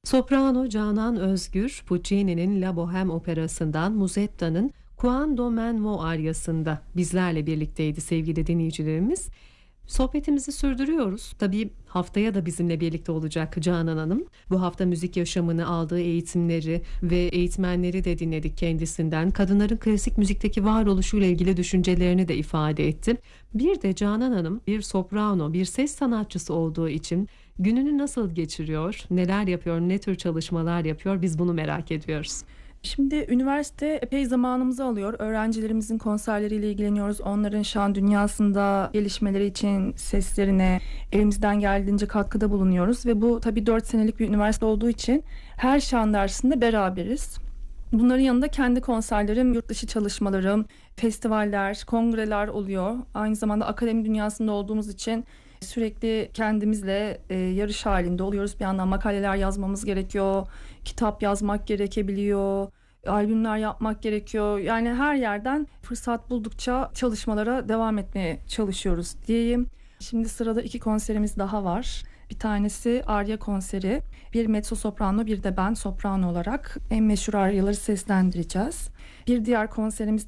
Soprano Canan Özgür, Puccini'nin La Bohème operasından Musetta'nın Quando men vo aryasında bizlerle birlikteydi sevgili dinleyicilerimiz. Sohbetimizi sürdürüyoruz. Tabii haftaya da bizimle birlikte olacak Canan Hanım. Bu hafta müzik yaşamını, aldığı eğitimleri ve eğitmenleri de dinledik kendisinden. Kadınların klasik müzikteki varoluşuyla ilgili düşüncelerini de ifade etti. Bir de Canan Hanım bir soprano, bir ses sanatçısı olduğu için gününü nasıl geçiriyor, neler yapıyor, ne tür çalışmalar yapıyor, biz bunu merak ediyoruz. Şimdi üniversite epey zamanımızı alıyor. Öğrencilerimizin konserleriyle ilgileniyoruz. Onların şan dünyasında gelişmeleri için seslerine elimizden geldiğince katkıda bulunuyoruz. Ve bu tabii 4 senelik bir üniversite olduğu için her şan dersinde beraberiz. Bunların yanında kendi konserlerim, yurt dışı çalışmalarım, festivaller, kongreler oluyor. Aynı zamanda akademi dünyasında olduğumuz için sürekli kendimizle yarış halinde oluyoruz. Bir yandan makaleler yazmamız gerekiyor, kitap yazmak gerekebiliyor, albümler yapmak gerekiyor. Yani her yerden fırsat buldukça çalışmalara devam etmeye çalışıyoruz diyeyim. Şimdi sırada 2 konserimiz daha var. Bir tanesi Arya konseri. Bir mezzo soprano, bir de ben soprano olarak en meşhur aryaları seslendireceğiz. Bir diğer konserimiz